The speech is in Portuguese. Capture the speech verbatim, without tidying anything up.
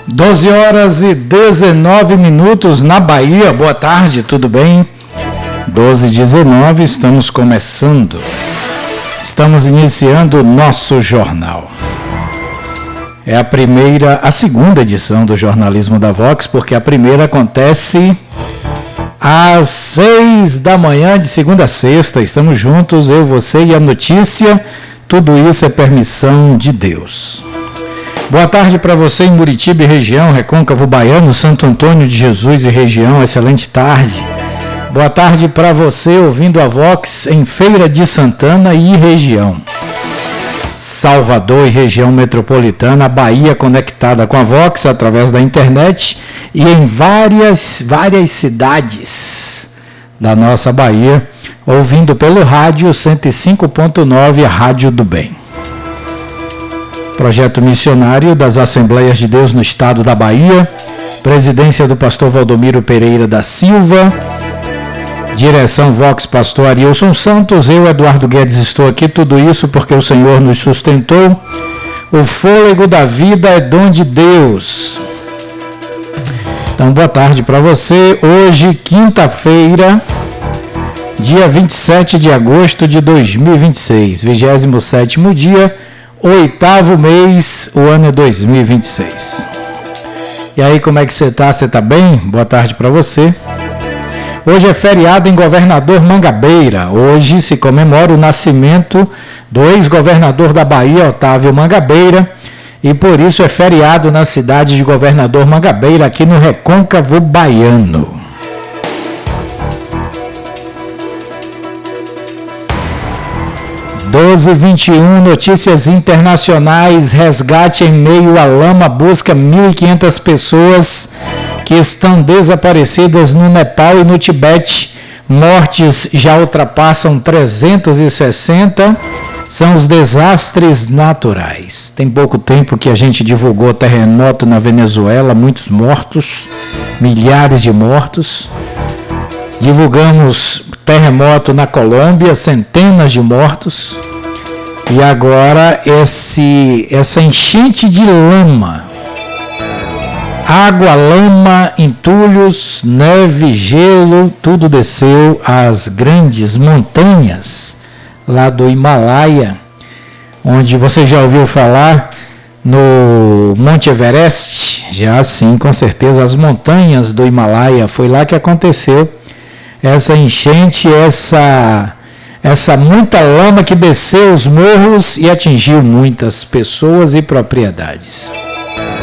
doze horas e dezenove minutos na Bahia. Boa tarde, tudo bem? doze e dezenove, estamos começando. Estamos iniciando o nosso jornal. É a primeira, a segunda edição do Jornalismo da Vox, porque a primeira acontece às seis da manhã, de segunda a sexta. Estamos juntos, eu, você e a notícia. Tudo isso é permissão de Deus. Boa tarde para você em Muritiba e região, Recôncavo Baiano, Santo Antônio de Jesus e região, excelente tarde. Boa tarde para você ouvindo a Vox em Feira de Santana e região. Salvador e região metropolitana, Bahia conectada com a Vox através da internet e em várias, várias cidades da nossa Bahia, ouvindo pelo rádio cento e cinco ponto nove, a Rádio do Bem. Projeto missionário das Assembleias de Deus no estado da Bahia, presidência do pastor Valdomiro Pereira da Silva, direção Vox, pastor Arilson Santos, eu, Eduardo Guedes, estou aqui, tudo isso porque o Senhor nos sustentou. O fôlego da vida é dom de Deus. Então, boa tarde para você. Hoje, quinta-feira, dia vinte e sete de agosto de dois mil e vinte e seis, vigésimo sétimo dia, oitavo mês, o ano é dois mil e vinte e seis. E aí, como é que você está? Você está bem? Boa tarde para você. Hoje é feriado em Governador Mangabeira. Hoje se comemora o nascimento do ex-governador da Bahia, Otávio Mangabeira, e por isso é feriado na cidade de Governador Mangabeira, aqui no Recôncavo Baiano. doze e vinte e um, notícias internacionais. Resgate em meio à lama busca mil e quinhentas pessoas que estão desaparecidas no Nepal e no Tibete. Mortes já ultrapassam trezentos e sessenta. São os desastres naturais. Tem pouco tempo que a gente divulgou terremoto na Venezuela, muitos mortos, milhares de mortos. Divulgamos terremoto na Colômbia, centenas de mortos. E agora esse, essa enchente de lama. Água, lama, entulhos, neve, gelo, tudo desceu às grandes montanhas lá do Himalaia, onde você já ouviu falar no Monte Everest. Já sim, com certeza, as montanhas do Himalaia, foi lá que aconteceu essa enchente, essa, essa muita lama que desceu os morros e atingiu muitas pessoas e propriedades.